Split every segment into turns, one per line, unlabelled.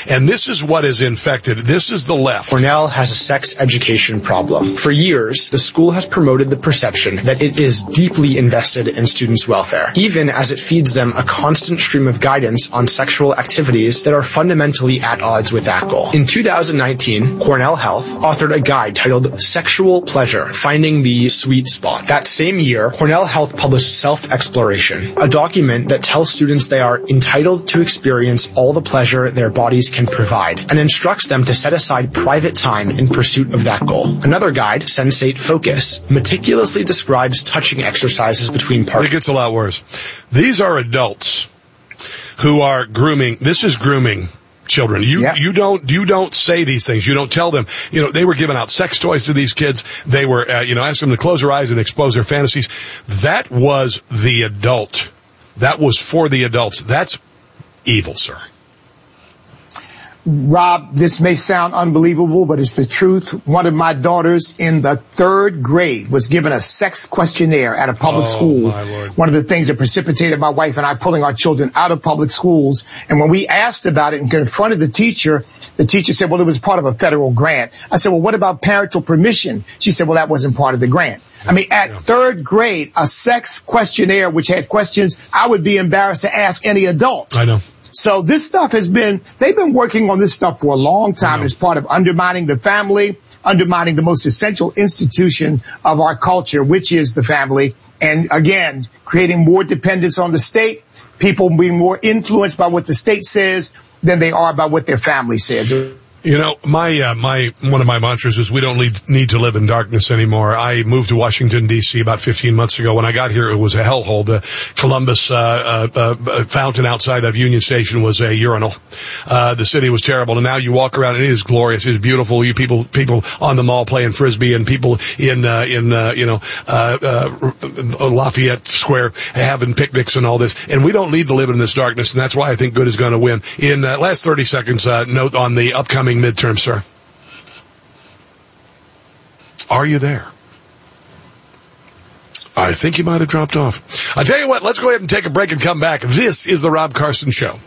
And this is what is infected. This is the left.
Cornell has a sex education problem. For years, the school has promoted the perception that it is deeply invested in students' welfare, even as it feeds them a constant stream of guidance on sexual activities that are fundamentally at odds with that goal. In 2019, Cornell Health authored a guide titled Sexual Pleasure, Finding the Sweet Spot. That same year, Cornell Health published Self-Exploration, a document that tells students they are entitled to experience all the pleasure their bodies can provide, and instructs them to set aside private time in pursuit of that goal. Another guide, Sensate Focus, meticulously describes touching exercises between partners.
It gets a lot worse. These are adults who are grooming. This is grooming children. You don't say these things. You don't tell them. They were giving out sex toys to these kids. They were, asking them to close their eyes and expose their fantasies. That was the adult. That was for the adults. That's evil, sir.
Rob, this may sound unbelievable, but it's the truth. One of my daughters in the 3rd grade was given a sex questionnaire at a public school. One of the things that precipitated my wife and I pulling our children out of public schools. And when we asked about it and confronted the teacher said, well, it was part of a federal grant. I said, well, what about parental permission? She said, well, that wasn't part of the grant. I mean, at 3rd grade, a sex questionnaire which had questions I would be embarrassed to ask any adult.
I know.
So this stuff they've been working on this stuff for a long time as part of undermining the family, undermining the most essential institution of our culture, which is the family. And again, creating more dependence on the state, people being more influenced by what the state says than they are by what their family says.
My one of my mantras is we don't need to live in darkness anymore. I moved to Washington, D.C. about 15 months ago. When I got here, it was a hellhole. The Columbus fountain outside of Union Station was a urinal. The city was terrible. And now you walk around and it is glorious. It is beautiful. You people on the mall playing Frisbee and people in Lafayette Square having picnics and all this. And we don't need to live in this darkness. And that's why I think good is going to win. In last 30 seconds, note on the upcoming midterm, sir. Are you there? I think you might have dropped off. I'll tell you what, let's go ahead and take a break and come back. This is the Rob Carson Show.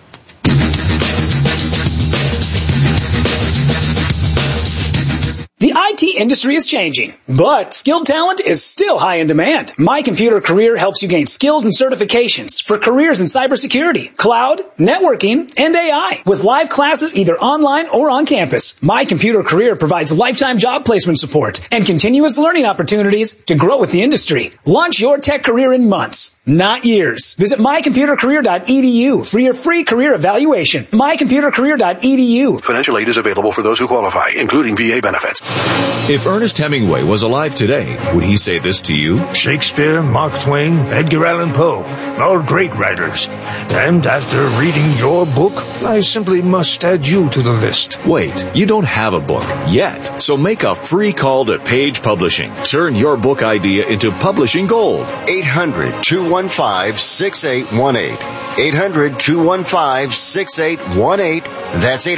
The IT industry is changing, but skilled talent is still high in demand. My Computer Career helps you gain skills and certifications for careers in cybersecurity, cloud, networking, and AI. With live classes either online or on campus, My Computer Career provides lifetime job placement support and continuous learning opportunities to grow with the industry. Launch your tech career in months, not years. Visit mycomputercareer.edu for your free career evaluation. mycomputercareer.edu.
Financial aid is available for those who qualify, including VA benefits.
If Ernest Hemingway was alive today, would he say this to you?
Shakespeare, Mark Twain, Edgar Allan Poe, all great writers. And after reading your book, I simply must add you to the list.
Wait, you don't have a book yet. So make a free call to Page Publishing. Turn your book idea into publishing gold.
800-215-6818. 800-215-6818. That's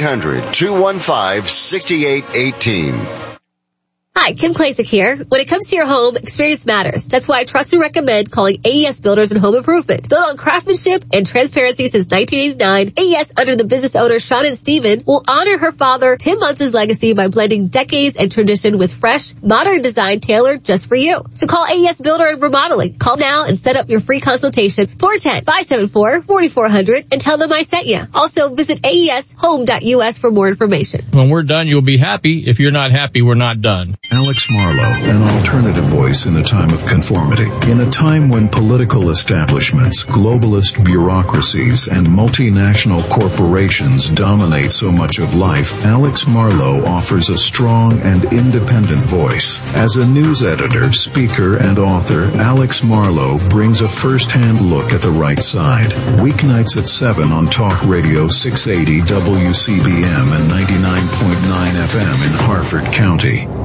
800-215-6818.
Hi, Kim Klasick here. When it comes to your home, experience matters. That's why I trust and recommend calling AES Builders and Home Improvement. Built on craftsmanship and transparency since 1989, AES, under the business owners Sean and Steven, will honor her father, Tim Muntz's legacy by blending decades and tradition with fresh, modern design tailored just for you. So call AES Builder and Remodeling. Call now and set up your free consultation, 410-574-4400, and tell them I sent you. Also, visit AESHome.us for more information.
When we're done, you'll be happy. If you're not happy, we're not done.
Alex Marlow, an alternative voice in a time of conformity. In a time when political establishments, globalist bureaucracies, and multinational corporations dominate so much of life, Alex Marlow offers a strong and independent voice. As a news editor, speaker, and author, Alex Marlow brings a first-hand look at the right side. Weeknights at 7 on Talk Radio 680 WCBM and 99.9 FM in Harford County.